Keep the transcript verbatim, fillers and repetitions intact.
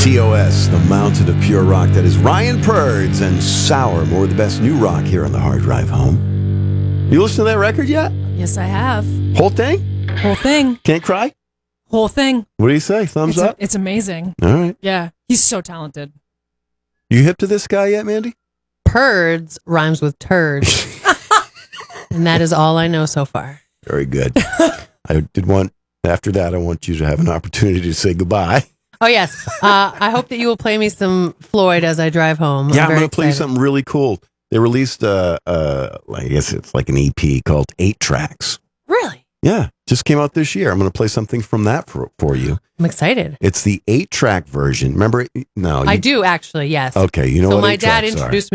T O S, the mountain of pure rock. That is Ryan Purds and Sour. More of the best new rock here on the Hard Drive Home. You listen to that record yet? Yes, I have. Whole thing? Whole thing. Can't cry? Whole thing. What do you say? Thumbs it's up? A, it's amazing. All right. Yeah. He's so talented. You hip to this guy yet, Mandy? Purds rhymes with turds. And that is all I know so far. Very good. I did want, after that, I want you to have an opportunity to say goodbye. Oh, yes. Uh, I hope that you will play me some Floyd as I drive home. Yeah, I'm, I'm going to play you excited. something really cool. They released, uh, uh, I guess it's like an E P called Eight Tracks. Really? Yeah, just came out this year. I'm going to play something from that for, for you. I'm excited. It's the eight-track version. Remember? No, you, I do, actually, yes. Okay, you know so what my eight dad tracks are. introduced me